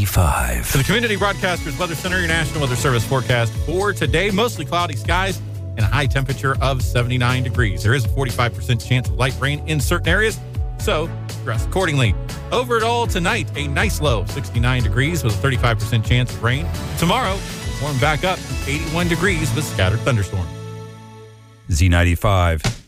Z95. For the Community Broadcasters Weather Center, your National Weather Service forecast for today, mostly cloudy skies and a high temperature of 79 degrees. There is a 45% chance of light rain in certain areas, so dress accordingly. Over it all tonight, a nice low, 69 degrees with a 35% chance of rain. Tomorrow, warm back up to 81 degrees with scattered thunderstorms. Z95.